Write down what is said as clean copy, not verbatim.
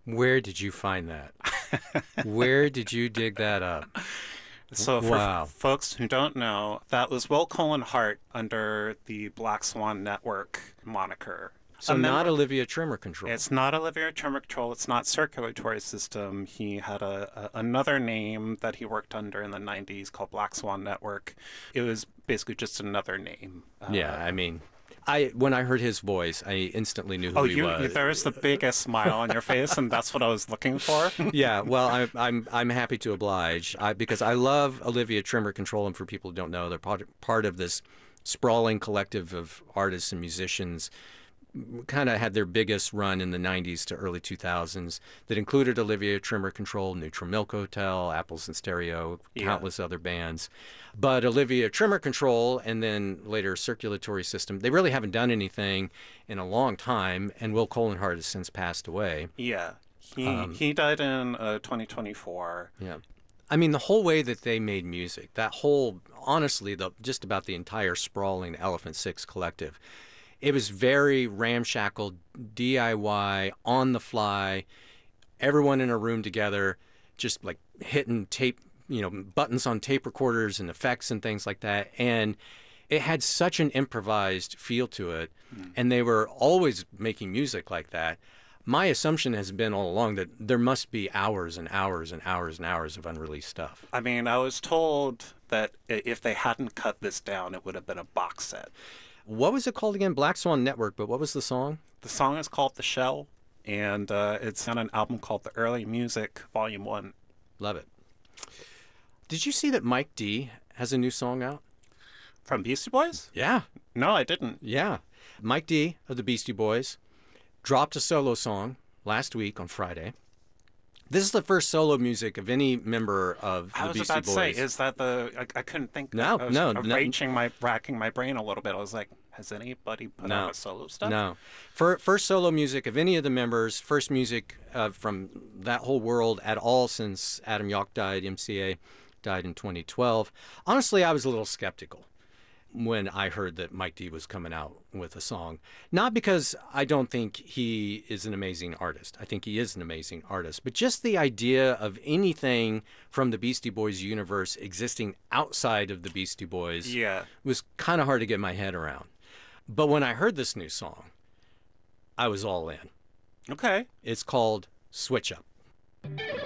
Where did you find that? Where did you dig that up? So, for Wow. folks who don't know, that was Will Cullen Hart under the Black Swan Network moniker. A So not member. Olivia Tremor Control. It's not Olivier Tremor Control. It's not Circulatory System. He had another name that he worked under in the 90s called Black Swan Network. It was basically just another name. Yeah, I mean, I when I heard his voice, I instantly knew who Oh, he was. there's the biggest smile on your face, and that's what I was looking for. Yeah, well, I'm happy to oblige because I love Olivia Tremor Control, and for people who don't know, they're part of this sprawling collective of artists and musicians. Kind of had their biggest run in the 90s to early 2000s that included Olivia Tremor Control, Neutral Milk Hotel, Apples and Stereo, Yeah. countless other bands. But Olivia Tremor Control and then later Circulatory System, they really haven't done anything in a long time, and Will Cullen Hart has since passed away. Yeah. He died in 2024. Yeah. I mean, the whole way that they made music, that whole, honestly, just about the entire sprawling Elephant Six collective, it was very ramshackle, DIY, on the fly, everyone in a room together, just like hitting tape, buttons on tape recorders and effects and things like that. And it had such an improvised feel to it. And they were always making music like that. My assumption has been all along that there must be hours and hours and hours and hours of unreleased stuff. I mean, I was told that if they hadn't cut this down, it would have been a box set. What was it called again? Black Swan Network, but what was the song? The song is called The Shell, and it's on an album called The Early Music, Volume 1. Love it. Did you see that Mike D has a new song out? From Beastie Boys? Yeah. No, I didn't. Yeah. Mike D of the Beastie Boys dropped a solo song last week on Friday. This is the first solo music of any member of I the was Beastie about to Boys. say, is that I couldn't think. No, I was no, racking my brain a little bit. I was like, has anybody put out a solo stuff? No. First solo music of any of the members, first music from that whole world at all since Adam Yauch died, MCA died in 2012. Honestly, I was a little skeptical when I heard that Mike D was coming out with a song. Not because I don't think he is an amazing artist. I think he is an amazing artist. But just the idea of anything from the Beastie Boys universe existing outside of the Beastie Boys Yeah. was kind of hard to get my head around. But when I heard this new song, I was all in. Okay. It's called Switch Up.